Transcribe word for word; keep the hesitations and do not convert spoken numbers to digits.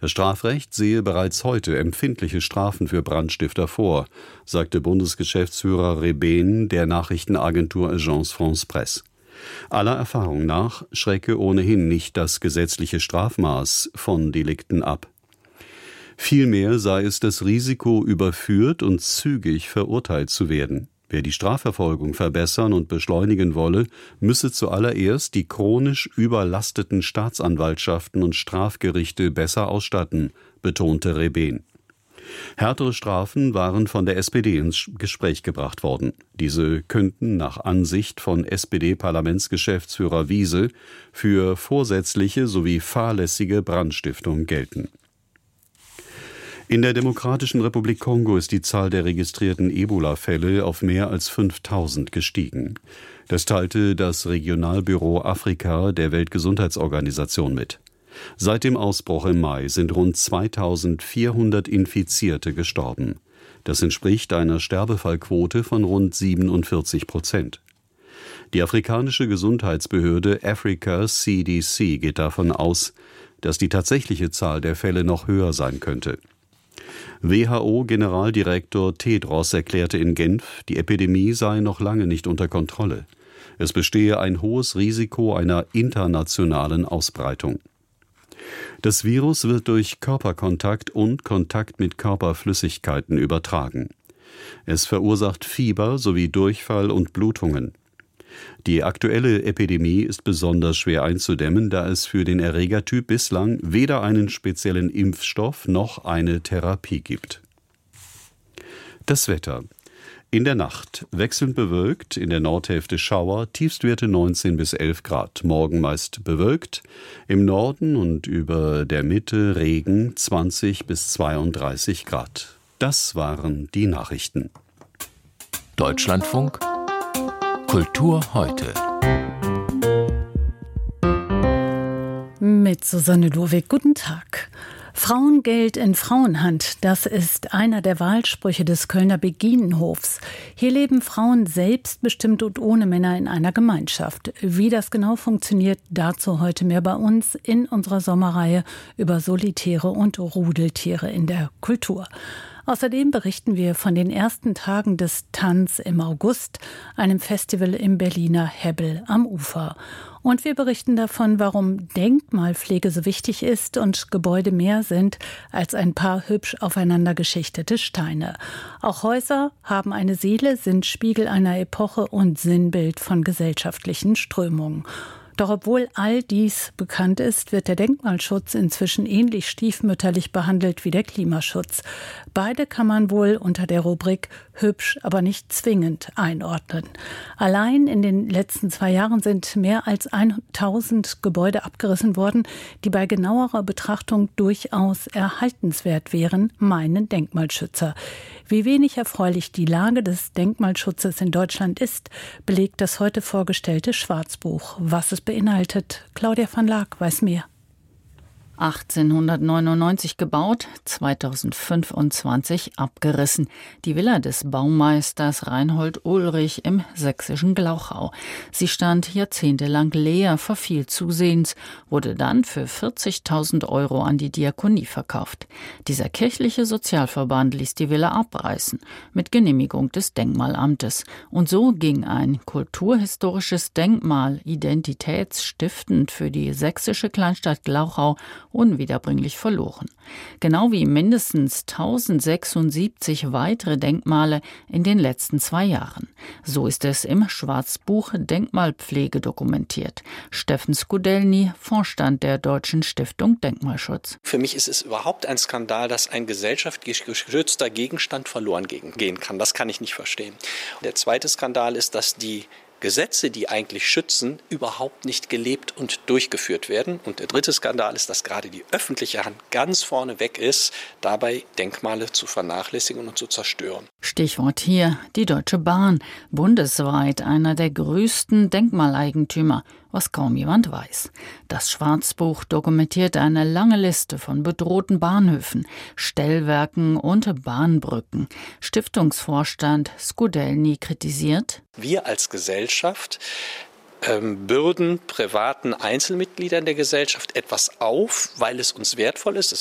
Das Strafrecht sehe bereits heute empfindliche Strafen für Brandstifter vor, sagte Bundesgeschäftsführer Rebehn der Nachrichtenagentur Agence France-Presse. Aller Erfahrung nach schrecke ohnehin nicht das gesetzliche Strafmaß von Delikten ab. Vielmehr sei es das Risiko, überführt und zügig verurteilt zu werden. Wer die Strafverfolgung verbessern und beschleunigen wolle, müsse zuallererst die chronisch überlasteten Staatsanwaltschaften und Strafgerichte besser ausstatten, betonte Rebehn. Härtere Strafen waren von der S P D ins Gespräch gebracht worden. Diese könnten nach Ansicht von S P D-Parlamentsgeschäftsführer Wiese für vorsätzliche sowie fahrlässige Brandstiftung gelten. In der Demokratischen Republik Kongo ist die Zahl der registrierten Ebola-Fälle auf mehr als fünftausend gestiegen. Das teilte das Regionalbüro Afrika der Weltgesundheitsorganisation mit. Seit dem Ausbruch im Mai sind rund zweitausendvierhundert Infizierte gestorben. Das entspricht einer Sterbefallquote von rund siebenundvierzig Prozent. Die afrikanische Gesundheitsbehörde Africa C D C geht davon aus, dass die tatsächliche Zahl der Fälle noch höher sein könnte. W H O-Generaldirektor Tedros erklärte in Genf, die Epidemie sei noch lange nicht unter Kontrolle. Es bestehe ein hohes Risiko einer internationalen Ausbreitung. Das Virus wird durch Körperkontakt und Kontakt mit Körperflüssigkeiten übertragen. Es verursacht Fieber sowie Durchfall und Blutungen. Die aktuelle Epidemie ist besonders schwer einzudämmen, da es für den Erregertyp bislang weder einen speziellen Impfstoff noch eine Therapie gibt. Das Wetter. In der Nacht wechselnd bewölkt, in der Nordhälfte Schauer, Tiefstwerte neunzehn bis elf Grad. Morgen meist bewölkt, im Norden und über der Mitte Regen zwanzig bis zweiunddreißig Grad. Das waren die Nachrichten. Deutschlandfunk Kultur heute. Mit Susanne Lohrweg, guten Tag. Frauengeld in Frauenhand, das ist einer der Wahlsprüche des Kölner Beginenhofs. Hier leben Frauen selbstbestimmt und ohne Männer in einer Gemeinschaft. Wie das genau funktioniert, dazu heute mehr bei uns in unserer Sommerreihe über Solitäre und Rudeltiere in der Kultur. Außerdem berichten wir von den ersten Tagen des Tanz im August, einem Festival im Berliner Hebbel am Ufer. Und wir berichten davon, warum Denkmalpflege so wichtig ist und Gebäude mehr sind als ein paar hübsch aufeinander geschichtete Steine. Auch Häuser haben eine Seele, sind Spiegel einer Epoche und Sinnbild von gesellschaftlichen Strömungen. Doch obwohl all dies bekannt ist, wird der Denkmalschutz inzwischen ähnlich stiefmütterlich behandelt wie der Klimaschutz. Beide kann man wohl unter der Rubrik hübsch, aber nicht zwingend einordnen. Allein in den letzten zwei Jahren sind mehr als tausend Gebäude abgerissen worden, die bei genauerer Betrachtung durchaus erhaltenswert wären, meinen Denkmalschützer. Wie wenig erfreulich die Lage des Denkmalschutzes in Deutschland ist, belegt das heute vorgestellte Schwarzbuch. Was es beinhaltet, Claudia van Laak weiß mehr. achtzehnhundertneunundneunzig gebaut, zweitausendfünfundzwanzig abgerissen. Die Villa des Baumeisters Reinhold Ulrich im sächsischen Glauchau. Sie stand jahrzehntelang leer, verfiel zusehends, wurde dann für vierzigtausend Euro an die Diakonie verkauft. Dieser kirchliche Sozialverband ließ die Villa abreißen, mit Genehmigung des Denkmalamtes. Und so ging ein kulturhistorisches Denkmal, identitätsstiftend für die sächsische Kleinstadt Glauchau, unwiederbringlich verloren. Genau wie mindestens tausendsechsundsiebzig weitere Denkmale in den letzten zwei Jahren. So ist es im Schwarzbuch Denkmalpflege dokumentiert. Steffen Skudelny, Vorstand der Deutschen Stiftung Denkmalschutz. Für mich ist es überhaupt ein Skandal, dass ein gesellschaftlich geschützter Gegenstand verloren gehen kann. Das kann ich nicht verstehen. Der zweite Skandal ist, dass die Gesetze, die eigentlich schützen, überhaupt nicht gelebt und durchgeführt werden. Und der dritte Skandal ist, dass gerade die öffentliche Hand ganz vorne weg ist, dabei Denkmale zu vernachlässigen und zu zerstören. Stichwort hier die Deutsche Bahn, bundesweit einer der größten Denkmaleigentümer, was kaum jemand weiß. Das Schwarzbuch dokumentiert eine lange Liste von bedrohten Bahnhöfen, Stellwerken und Bahnbrücken. Stiftungsvorstand Skudelny kritisiert: Wir als Gesellschaft ähm, bürden privaten Einzelmitgliedern der Gesellschaft etwas auf, weil es uns wertvoll ist. Es